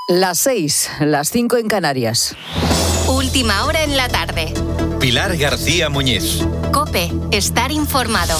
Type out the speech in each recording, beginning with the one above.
Las 6, las 5 en Canarias. Última hora en la tarde. Pilar García Muñiz. COPE, estar informado.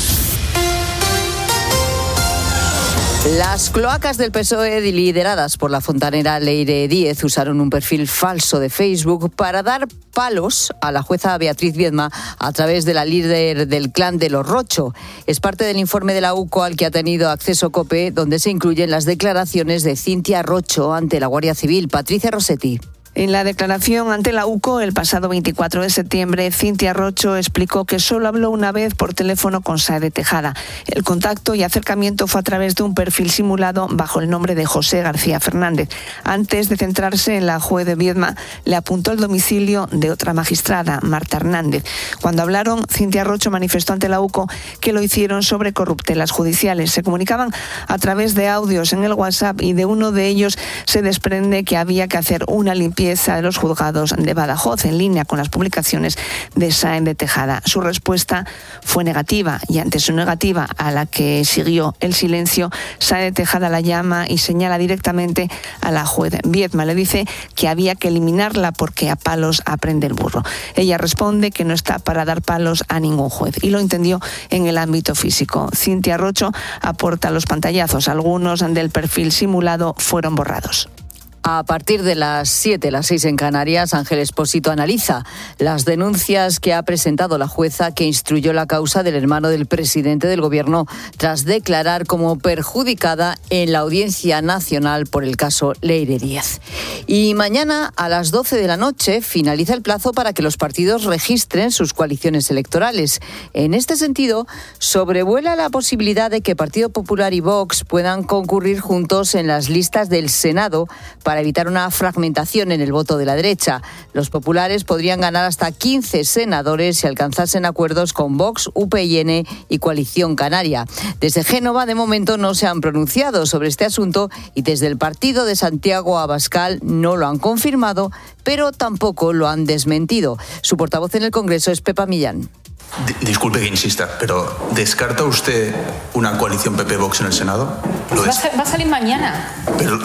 Las cloacas del PSOE, lideradas por la fontanera Leire Díez, usaron un perfil falso de Facebook para dar palos a la jueza Beatriz Viedma a través de la líder del clan de los Rocho. Es parte del informe de la UCO al que ha tenido acceso COPE, donde se incluyen las declaraciones de Cintia Rocho ante la Guardia Civil. Patricia Rossetti. En la declaración ante la UCO el pasado 24 de septiembre, Cintia Rocho explicó que solo habló una vez por teléfono con Saez Tejada. El contacto y acercamiento fue a través de un perfil simulado bajo el nombre de José García Fernández. Antes de centrarse en la juez de Viedma, le apuntó el domicilio de otra magistrada, Marta Hernández. Cuando hablaron, Cintia Rocho manifestó ante la UCO que lo hicieron sobre corruptelas judiciales. Se comunicaban a través de audios en el WhatsApp y de uno de ellos se desprende que había que hacer una limpieza de los juzgados de Badajoz, en línea con las publicaciones de Saez de Tejada. Su respuesta fue negativa y ante su negativa, a la que siguió el silencio, Saez de Tejada la llama y señala directamente a la juez Viedma. Le dice que había que eliminarla porque a palos aprende el burro. Ella responde que no está para dar palos a ningún juez y lo entendió en el ámbito físico. Cintia Rocho aporta los pantallazos. Algunos del perfil simulado fueron borrados. A partir de las 7, las 6 en Canarias, Ángel Expósito analiza las denuncias que ha presentado la jueza que instruyó la causa del hermano del presidente del Gobierno tras declarar como perjudicada en la Audiencia Nacional por el caso Leire Díez. Y mañana a las 12 de la noche finaliza el plazo para que los partidos registren sus coaliciones electorales. En este sentido, sobrevuela la posibilidad de que Partido Popular y Vox puedan concurrir juntos en las listas del Senado para evitar una fragmentación en el voto de la derecha. Los populares podrían ganar hasta 15 senadores si alcanzasen acuerdos con Vox, UPyN y Coalición Canaria. Desde Génova, de momento, no se han pronunciado sobre este asunto y desde el partido de Santiago Abascal no lo han confirmado, pero tampoco lo han desmentido. Su portavoz en el Congreso es Pepa Millán. Disculpe que insista, pero ¿descarta usted una coalición PP-Vox en el Senado? Va a salir mañana. Pero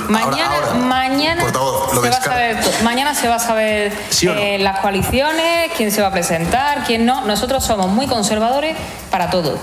mañana portavoz, mañana se va a saber ¿sí o no? Las coaliciones, quién se va a presentar, quién no. Nosotros somos muy conservadores para todo.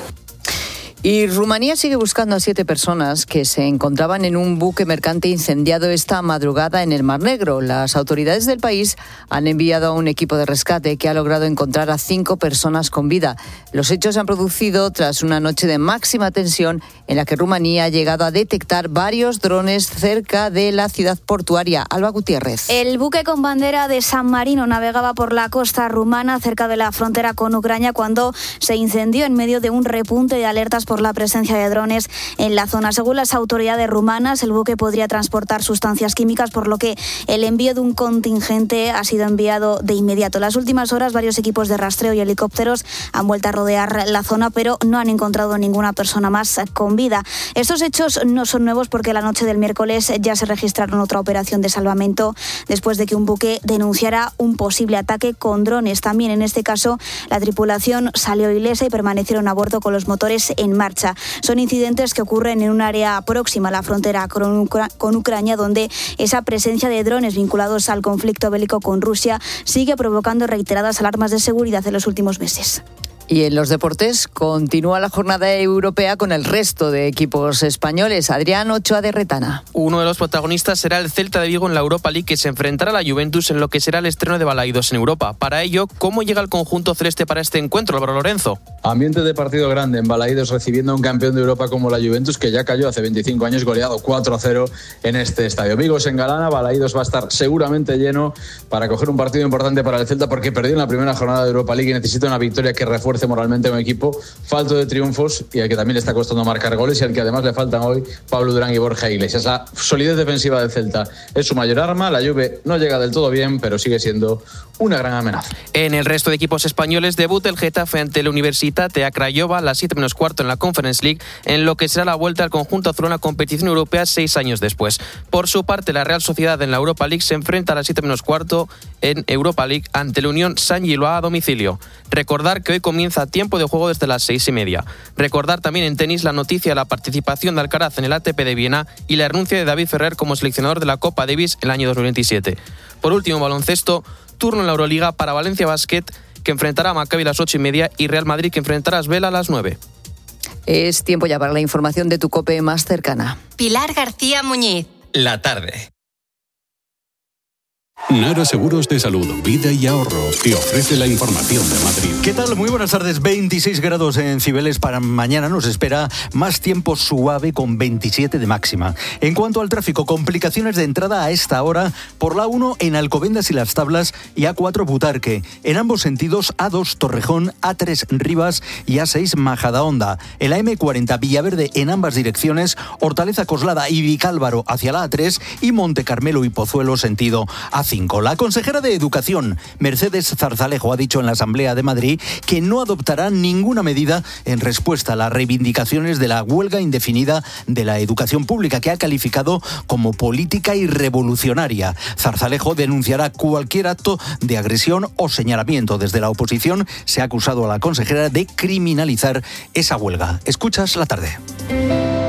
Y Rumanía sigue buscando a 7 personas que se encontraban en un buque mercante incendiado esta madrugada en el Mar Negro. Las autoridades del país han enviado a un equipo de rescate que ha logrado encontrar a 5 personas con vida. Los hechos se han producido tras una noche de máxima tensión en la que Rumanía ha llegado a detectar varios drones cerca de la ciudad portuaria. Alba Gutiérrez. El buque con bandera de San Marino navegaba por la costa rumana cerca de la frontera con Ucrania cuando se incendió en medio de un repunte de alertas por la presencia de drones en la zona. Según las autoridades rumanas, el buque podría transportar sustancias químicas, por lo que el envío de un contingente ha sido enviado de inmediato. En las últimas horas, varios equipos de rastreo y helicópteros han vuelto a rodear la zona, pero no han encontrado ninguna persona más con vida. Estos hechos no son nuevos porque la noche del miércoles ya se registraron otra operación de salvamento después de que un buque denunciara un posible ataque con drones. También en este caso, la tripulación salió ilesa y permanecieron a bordo con los motores en marcha. Son incidentes que ocurren en un área próxima a la frontera con Ucrania, donde esa presencia de drones vinculados al conflicto bélico con Rusia sigue provocando reiteradas alarmas de seguridad en los últimos meses. Y en los deportes continúa la jornada europea con el resto de equipos españoles. Adrián Ochoa de Retana. Uno de los protagonistas será el Celta de Vigo en la Europa League, que se enfrentará a la Juventus en lo que será el estreno de Balaidos en Europa. Para ello, ¿cómo llega el conjunto celeste para este encuentro, Álvaro Lorenzo? Ambiente de partido grande en Balaidos, recibiendo a un campeón de Europa como la Juventus, que ya cayó hace 25 años, goleado 4-0 en este estadio. Vigo se engalana, Balaidos va a estar seguramente lleno para coger un partido importante para el Celta, porque perdió en la primera jornada de Europa League y necesita una victoria que refuerce moralmente a un equipo falto de triunfos y al que también le está costando marcar goles y al que además le faltan hoy Pablo Durán y Borja Iglesias. La solidez defensiva del Celta es su mayor arma. La Juve no llega del todo bien, pero sigue siendo una gran amenaza. En el resto de equipos españoles, debuta el Getafe ante la Universitatea Craiova a las 7 menos cuarto en la Conference League, en lo que será la vuelta al conjunto azul a una competición europea 6 años después. Por su parte, la Real Sociedad en la Europa League se enfrenta a las 7 menos cuarto en Europa League ante la Unión Saint-Gilloise a domicilio. Recordar que hoy comienza tiempo de juego desde las 6:30. Recordar también en tenis la noticia de la participación de Alcaraz en el ATP de Viena y la renuncia de David Ferrer como seleccionador de la Copa Davis en el año 2027. Por último, baloncesto, turno en la Euroliga para Valencia Basket, que enfrentará a Maccabi a las 8:30 y Real Madrid, que enfrentará a Asbel a las 9. Es tiempo ya para la información de tu COPE más cercana. Pilar García Muñiz. La tarde. Nara Seguros de Salud, Vida y Ahorro te ofrece la información de Madrid. ¿Qué tal? Muy buenas tardes. 26 grados en Cibeles. Para mañana nos espera más tiempo suave con 27 de máxima. En cuanto al tráfico, complicaciones de entrada a esta hora por la A1 en Alcobendas y Las Tablas y A4 Butarque. En ambos sentidos, A2 Torrejón, A3 Rivas y A6 Majadahonda. En la M40 Villaverde en ambas direcciones, Hortaleza Coslada y Vicálvaro hacia la A3 y Monte Carmelo y Pozuelo sentido A5. La consejera de Educación, Mercedes Zarzalejo, ha dicho en la Asamblea de Madrid que no adoptará ninguna medida en respuesta a las reivindicaciones de la huelga indefinida de la educación pública, que ha calificado como política y revolucionaria. Zarzalejo denunciará cualquier acto de agresión o señalamiento. Desde la oposición se ha acusado a la consejera de criminalizar esa huelga. Escuchas la tarde.